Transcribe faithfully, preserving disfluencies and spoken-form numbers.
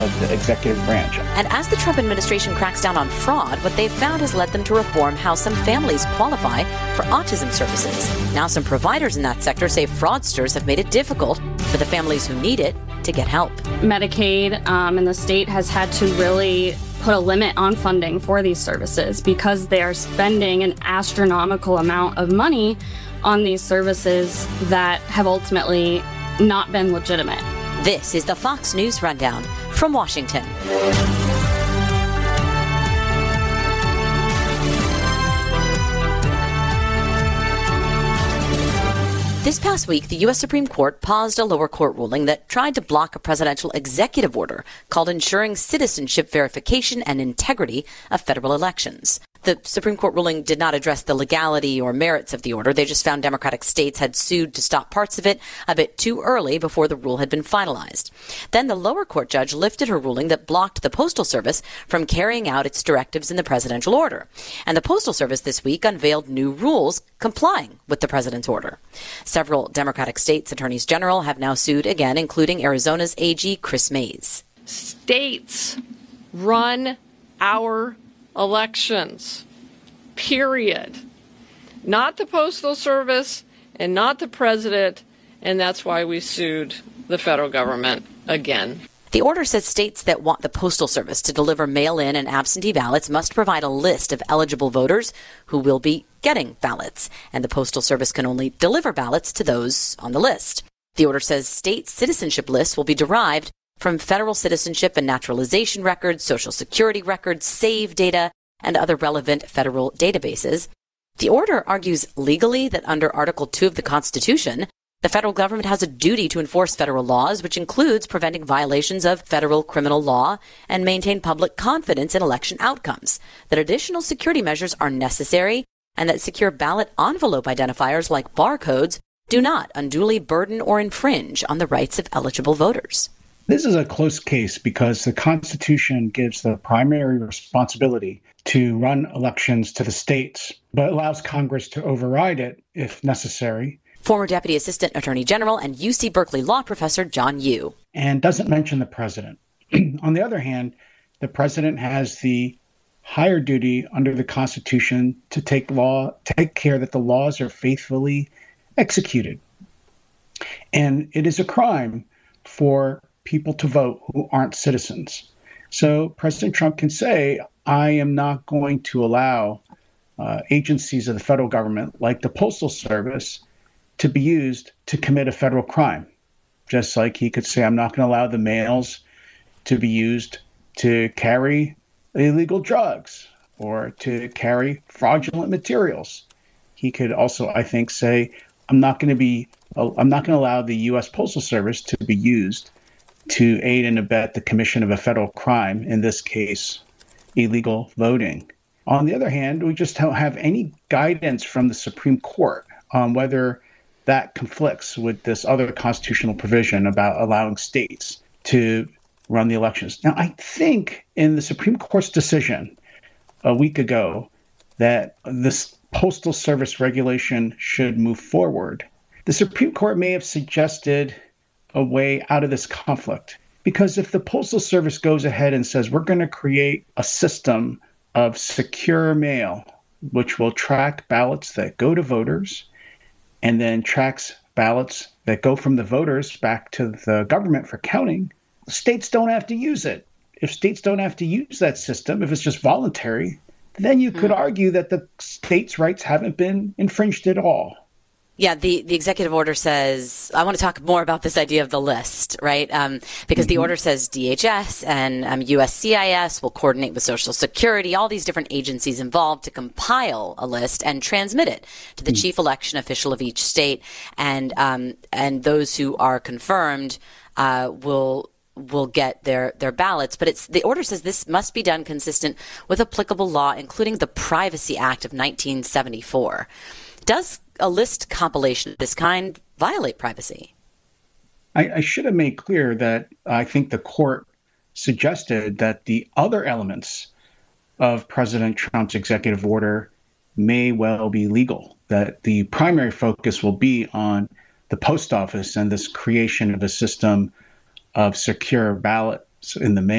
of the executive branch. And as the Trump administration cracks down on fraud, what they've found has led them to reform how some families qualify for autism services. Now some providers in that sector say fraudsters have made it difficult for the families who need it to get help. Medicaid um, in the state has had to really put a limit on funding for these services because they are spending an astronomical amount of money on these services that have ultimately not been legitimate. This is the Fox News Rundown from Washington. This past week, the U S Supreme Court paused a lower court ruling that tried to block a presidential executive order called Ensuring Citizenship Verification and Integrity of Federal Elections. The Supreme Court ruling did not address the legality or merits of the order. They just found Democratic states had sued to stop parts of it a bit too early before the rule had been finalized. Then the lower court judge lifted her ruling that blocked the Postal Service from carrying out its directives in the presidential order. And the Postal Service this week unveiled new rules complying with the president's order. Several Democratic states' attorneys general have now sued again, including Arizona's A G Chris Mays. States run our elections, period. Not the Postal Service and not the president, and that's why we sued the federal government again. The order says states that want the Postal Service to deliver mail-in and absentee ballots must provide a list of eligible voters who will be getting ballots, and the Postal Service can only deliver ballots to those on the list. The order says state citizenship lists will be derived from federal citizenship and naturalization records, Social Security records, SAVE data, and other relevant federal databases. The order argues legally that under Article two of the Constitution, the federal government has a duty to enforce federal laws, which includes preventing violations of federal criminal law and maintain public confidence in election outcomes, that additional security measures are necessary, and that secure ballot envelope identifiers like barcodes do not unduly burden or infringe on the rights of eligible voters. This is a close case because the Constitution gives the primary responsibility to run elections to the states, but allows Congress to override it if necessary. Former Deputy Assistant Attorney General and U C Berkeley law professor John Yoo. And doesn't mention the president. On the other hand, the president has the higher duty under the Constitution to take law, take care that the laws are faithfully executed. And it is a crime for people to vote who aren't citizens. So President Trump can say, I am not going to allow uh, agencies of the federal government, like the Postal Service, to be used to commit a federal crime. Just like he could say, I'm not going to allow the mails to be used to carry illegal drugs or to carry fraudulent materials. He could also, I think, say, I'm not going to be, I'm not going to allow the U S Postal Service to be used to aid and abet the commission of a federal crime, in this case, illegal voting. On the other hand, we just don't have any guidance from the Supreme Court on whether that conflicts with this other constitutional provision about allowing states to run the elections. Now, I think in the Supreme Court's decision a week ago that this Postal Service regulation should move forward, the Supreme Court may have suggested a way out of this conflict. Because if the Postal Service goes ahead and says, we're going to create a system of secure mail, which will track ballots that go to voters and then tracks ballots that go from the voters back to the government for counting, states don't have to use it. If states don't have to use that system, if it's just voluntary, then you could argue that the states' rights haven't been infringed at all. Yeah, the, the executive order says, I want to talk more about this idea of the list, right? Um, because mm-hmm. the order says D H S and um, U S C I S will coordinate with Social Security, all these different agencies involved to compile a list and transmit it to the mm-hmm. chief election official of each state. And um, and those who are confirmed uh, will will get their, their ballots. But it's the order says this must be done consistent with applicable law, including the Privacy Act of nineteen seventy-four. Does a list compilation of this kind violate privacy? I, I should have made clear that I think the court suggested that the other elements of President Trump's executive order may well be legal, that the primary focus will be on the post office and this creation of a system of secure ballot in the mail.